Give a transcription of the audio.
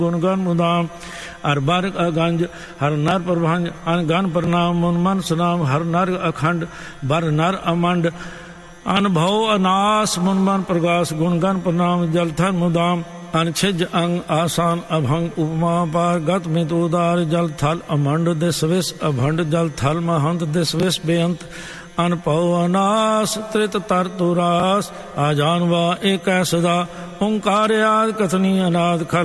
गुणगन मुदाम हर बर अगंज हर नर प्रभंज अनगन प्रणाम मुन मन सुनाम हर नर अखंड बर नर अमंड अनुभव अनास मुन मन प्रगास गुणगन प्रणाम जलथन मुदाम अनछिज अंग आसान अभंग उपमा पार गत मित उदार जल थल अमंड दिस विस अभंड जल थल महंत दिस विस बेअंत अनपव अनास त्रित तर तुरास आजानवा एक सदा ओंकार आद कथनी अनाद खल